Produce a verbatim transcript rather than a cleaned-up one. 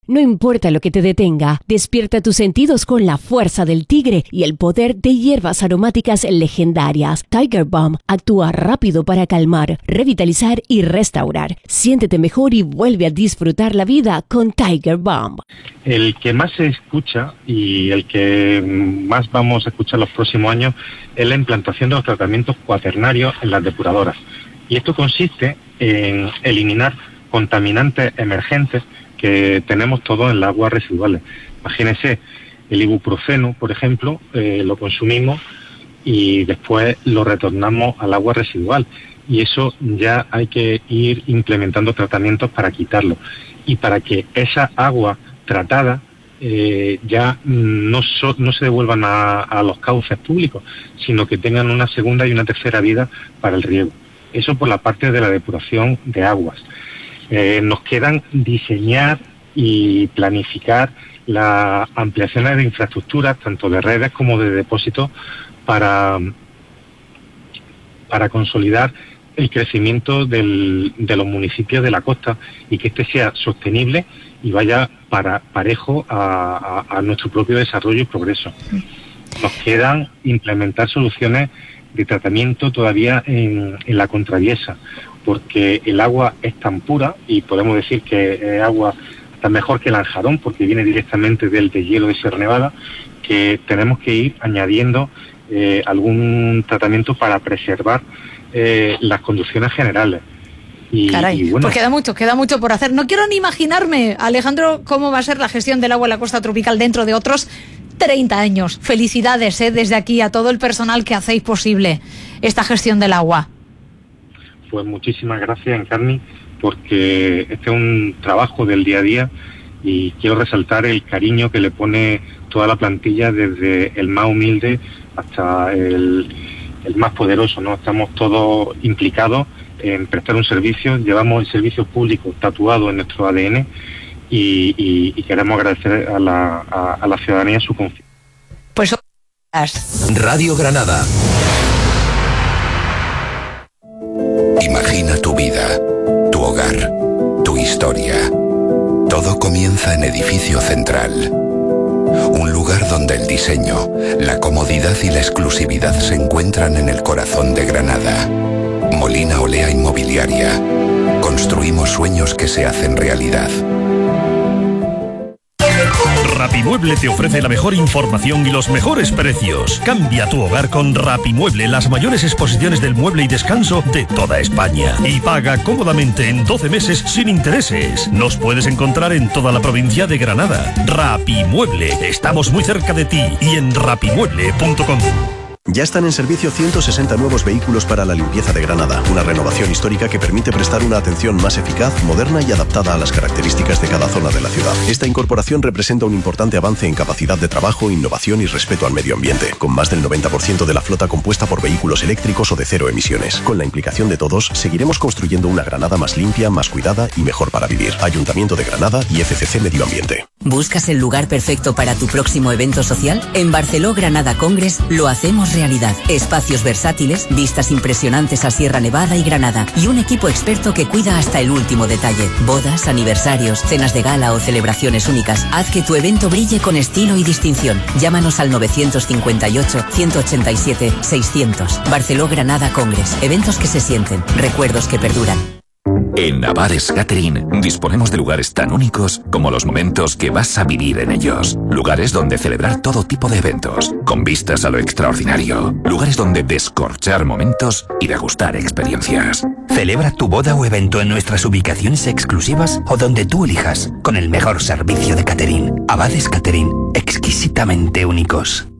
No importa lo que te detenga, despierta tus sentidos con la fuerza del tigre y el poder de hierbas aromáticas legendarias. Tiger Balm actúa rápido para calmar, revitalizar y restaurar. Siéntete mejor y vuelve a disfrutar la vida con Tiger Balm. El que más se escucha y el que más vamos a escuchar los próximos años es la implantación de los tratamientos cuaternarios en las depuradoras. Y esto consiste en eliminar contaminantes emergentes que tenemos todos en las aguas residuales. Imagínense, el ibuprofeno, por ejemplo, eh, lo consumimos y después lo retornamos al agua residual. Y eso ya hay que ir implementando tratamientos para quitarlo. Y para que esa agua tratada eh, ya no, so, no se devuelvan a, a los cauces públicos, sino que tengan una segunda y una tercera vida para el riego. Eso por la parte de la depuración de aguas. Eh, nos quedan diseñar y planificar las ampliaciones de infraestructuras, tanto de redes como de depósitos, para, para consolidar el crecimiento del, de los municipios de la costa y que este sea sostenible y vaya para, parejo a, a, a nuestro propio desarrollo y progreso. Nos quedan implementar soluciones de tratamiento todavía en, en la contraviesa, porque el agua es tan pura, y podemos decir que es agua tan mejor que el Anjarón, porque viene directamente del deshielo de Sierra Nevada, que tenemos que ir añadiendo eh, algún tratamiento para preservar eh, las condiciones generales. Y, Caray, y bueno, pues queda mucho, queda mucho por hacer. No quiero ni imaginarme, Alejandro, cómo va a ser la gestión del agua en la costa tropical dentro de otros treinta años. Felicidades eh, desde aquí a todo el personal que hacéis posible esta gestión del agua. Pues muchísimas gracias, Encarni, porque este es un trabajo del día a día y quiero resaltar el cariño que le pone toda la plantilla, desde el más humilde hasta el, el más poderoso, ¿no? Estamos todos implicados en prestar un servicio, llevamos el servicio público tatuado en nuestro A D N y, y, y queremos agradecer a la, a, a la ciudadanía su confianza. Pues Radio Granada. Imagina tu vida, tu hogar, tu historia. Todo comienza en Edificio Central. Un lugar donde el diseño, la comodidad y la exclusividad se encuentran en el corazón de Granada. Molina Olea Inmobiliaria. Construimos sueños que se hacen realidad. Rapimueble te ofrece la mejor información y los mejores precios. Cambia tu hogar con Rapimueble, las mayores exposiciones del mueble y descanso de toda España. Y paga cómodamente en doce meses sin intereses. Nos puedes encontrar en toda la provincia de Granada. Rapimueble, estamos muy cerca de ti y en rapimueble punto com. Ya están en servicio ciento sesenta nuevos vehículos para la limpieza de Granada, una renovación histórica que permite prestar una atención más eficaz, moderna y adaptada a las características de cada zona de la ciudad. Esta incorporación representa un importante avance en capacidad de trabajo, innovación y respeto al medio ambiente, con más del noventa por ciento de la flota compuesta por vehículos eléctricos o de cero emisiones. Con la implicación de todos, seguiremos construyendo una Granada más limpia, más cuidada y mejor para vivir. Ayuntamiento de Granada y F C C Medio Ambiente. ¿Buscas el lugar perfecto para tu próximo evento social? En Barceló Granada Congress lo hacemos realidad. Espacios versátiles, vistas impresionantes a Sierra Nevada y Granada y un equipo experto que cuida hasta el último detalle. Bodas, aniversarios, cenas de gala o celebraciones únicas. Haz que tu evento brille con estilo y distinción. Llámanos al novecientos cincuenta y ocho, ciento ochenta y siete, seiscientos. Barceló Granada Congress. Eventos que se sienten, recuerdos que perduran. En Navares Catering disponemos de lugares tan únicos como los momentos que vas a vivir en ellos. Lugares donde celebrar todo tipo de eventos, con vistas a lo extraordinario. Lugares donde descorchar momentos y degustar experiencias. Celebra tu boda o evento en nuestras ubicaciones exclusivas o donde tú elijas, con el mejor servicio de catering. Abades Catering, exquisitamente únicos.